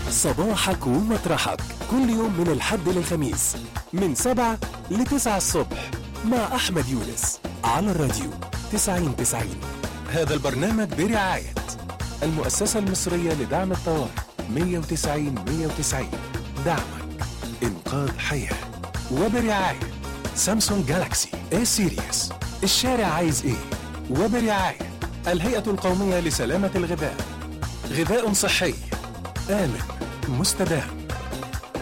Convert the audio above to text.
صباحك ومطرحك كل يوم من الحد للخميس من 7 ل9 الصبح مع أحمد يونس على الراديو 90-90. هذا البرنامج برعاية المؤسسة المصرية لدعم الطوارئ 190-190. دعمك إنقاذ حياة. وبرعاية سامسونج جالاكسي A سيريس. الشارع عايز إيه؟ وبرعاية الهيئة القومية لسلامة الغذاء. غذاء صحي آمن مستدام.